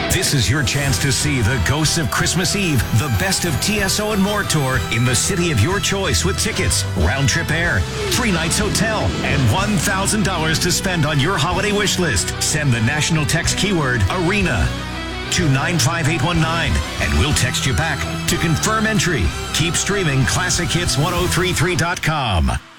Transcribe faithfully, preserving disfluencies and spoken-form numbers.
This is your chance to see the Ghosts of Christmas Eve, the Best of T S O and More tour in the city of your choice with tickets, round-trip air, three nights hotel, and one thousand dollars to spend on your holiday wish list. Send the national text keyword ARENA to nine five eight one nine, and we'll text you back to confirm entry. Keep streaming classic hits ten thirty-three dot com.